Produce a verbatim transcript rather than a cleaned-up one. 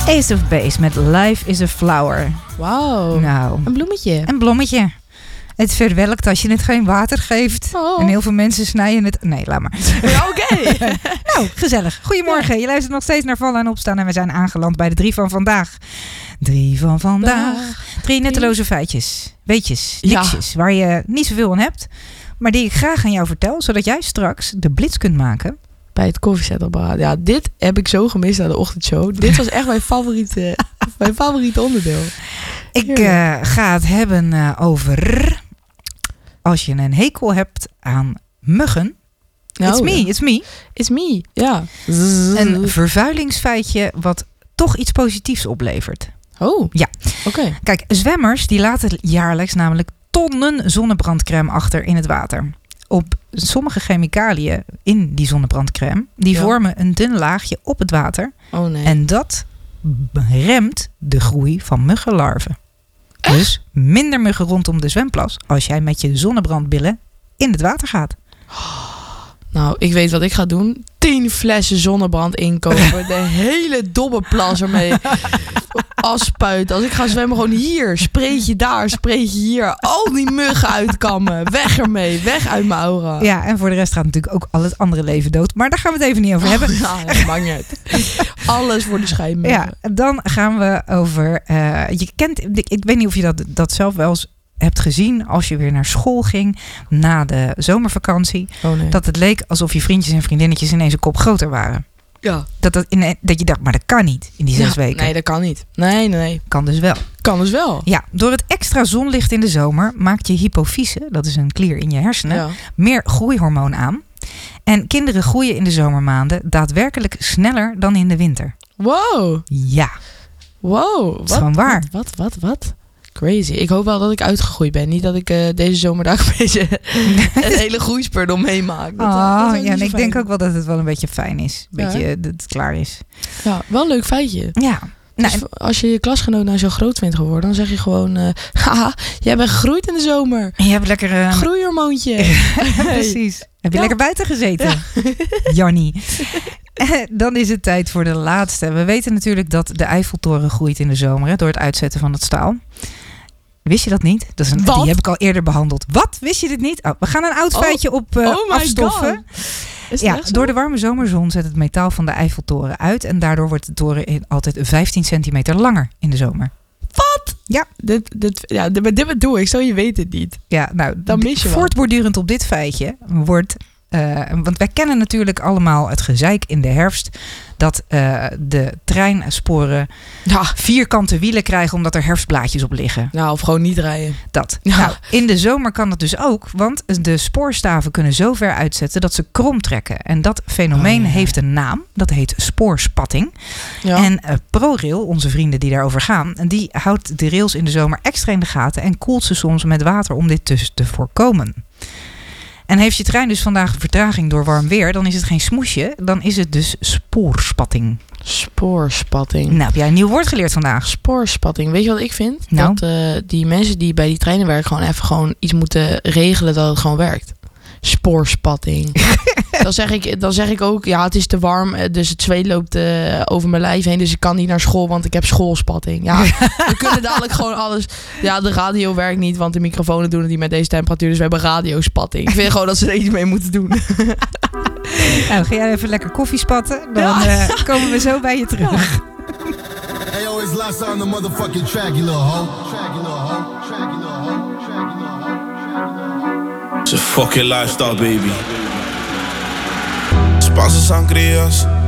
Ace of Base met Life is a Flower. Wauw. Nou, een bloemetje. Een bloemetje. Het verwelkt als je het geen water geeft. Oh. En heel veel mensen snijden het... Nee, laat maar. Ja, oké. Okay. Nou, gezellig. Goedemorgen. Je luistert nog steeds naar Vallen en Opstaan. En we zijn aangeland bij de drie van vandaag. Drie van vandaag. Drie nutteloze feitjes. Weetjes. Niksjes. Ja. Waar je niet zoveel aan hebt. Maar die ik graag aan jou vertel. Zodat jij straks de blitz kunt maken. Bij het koffiezetapparaat. Ja, dit heb ik zo gemist aan de ochtendshow. Dit was echt mijn favoriete, mijn favoriete onderdeel. Ik uh, ga het hebben uh, over... Als je een hekel hebt aan muggen. Oh, it's me, ja. it's me. It's me, ja. Een vervuilingsfeitje wat toch iets positiefs oplevert. Oh, ja. Oké. Okay. Kijk, zwemmers die laten jaarlijks namelijk tonnen zonnebrandcrème achter in het water. Op sommige chemicaliën in die zonnebrandcrème, die ja. vormen een dun laagje op het water. Oh nee. En dat remt de groei van muggenlarven. Echt? Dus minder muggen rondom de zwemplas als jij met je zonnebrandbillen in het water gaat. Nou, ik weet wat ik ga doen. Tien flessen zonnebrand inkopen. De hele dobberplas ermee afspuiten. Als ik ga zwemmen, gewoon hier. Spreetje daar, spreetje hier. Al die muggen uitkammen. Weg ermee. Weg uit mijn aura. Ja, en voor de rest gaat natuurlijk ook al het andere leven dood. Maar daar gaan we het even niet over hebben. Oh, ja, dat maakt niet uit. Alles voor de schijnmuggen. Ja, dan gaan we over... Uh, je kent, ik weet niet of je dat, dat zelf wel eens hebt gezien als je weer naar school ging na de zomervakantie. Oh nee. Dat het leek alsof je vriendjes en vriendinnetjes ineens een kop groter waren. Ja. Dat, dat, in, dat je dacht, maar dat kan niet in die zes ja, weken. Nee, dat kan niet. Nee, nee. Kan dus wel. Kan dus wel. Ja, door het extra zonlicht in de zomer maakt je hypofyse, dat is een klier in je hersenen, ja. meer groeihormoon aan. En kinderen groeien in de zomermaanden daadwerkelijk sneller dan in de winter. Wow. Ja. Wow. Dat is gewoon waar. Wat, wat, wat, wat? Crazy. Ik hoop wel dat ik uitgegroeid ben. Niet dat ik uh, deze zomerdag een beetje een hele groeispurt omheen maak. Dat, oh, uh, dat ja, en ik fijn. denk ook wel dat het wel een beetje fijn is. Een beetje ja. dat het klaar is. Ja, wel een leuk feitje. Ja. Dus nou, als je je klasgenoot nou zo groot vindt geworden, dan zeg je gewoon, uh, haha, jij bent gegroeid in de zomer. Je hebt lekker een uh... groeihormoontje. Hey. Precies. Heb je ja. lekker buiten gezeten? Ja. Jannie. Dan is het tijd voor de laatste. We weten natuurlijk dat de Eiffeltoren groeit in de zomer hè, door het uitzetten van het staal. Wist je dat niet? Dat is een, die heb ik al eerder behandeld. Wat? Wist je dit niet? Oh, we gaan een oud feitje oh. op uh, oh afstoffen. Ja, door de warme zomerzon zet het metaal van de Eiffeltoren uit. En daardoor wordt de toren in altijd vijftien centimeter langer in de zomer. Wat? Ja. Dit, dit, ja, dit, dit bedoel ik. Zo, je weet het niet. Ja, nou, dan mis je voortbordurend op dit feitje wordt... Uh, want wij kennen natuurlijk allemaal het gezeik in de herfst dat uh, de treinsporen ja. vierkante wielen krijgen omdat er herfstblaadjes op liggen. Nou, of gewoon niet rijden. Dat. Ja. Nou, in de zomer kan dat dus ook, want de spoorstaven kunnen zo ver uitzetten dat ze krom trekken. En dat fenomeen oh, ja. heeft een naam, dat heet spoorspatting. Ja. En uh, ProRail, onze vrienden die daarover gaan, die houdt de rails in de zomer extra in de gaten en koelt ze soms met water om dit dus te voorkomen. En heeft je trein dus vandaag vertraging door warm weer, dan is het geen smoesje, dan is het dus spoorspatting. Spoorspatting. Nou, heb jij een nieuw woord geleerd vandaag? Spoorspatting. Weet je wat ik vind? Nou? Dat uh, die mensen die bij die treinen werken gewoon even gewoon iets moeten regelen dat het gewoon werkt. Spoorspatting. dan, zeg ik, dan zeg ik ook, ja, het is te warm, dus het zweet loopt uh, over mijn lijf heen, dus ik kan niet naar school, want ik heb schoolspatting. Ja, we kunnen dadelijk gewoon alles... Ja, de radio werkt niet, want de microfoons doen het niet met deze temperatuur, dus we hebben radiospatting. Ik vind gewoon dat ze er iets mee moeten doen. Nou, ga jij even lekker koffie spatten, dan ja. uh, komen we zo bij je terug. Ja. Hey, yo, it's last on the motherfucking track, you little hoe. Track, you little hoe. Track, you little hoe. Track, you little hoe. It's a fucking lifestyle, baby. Spaanse sangrias,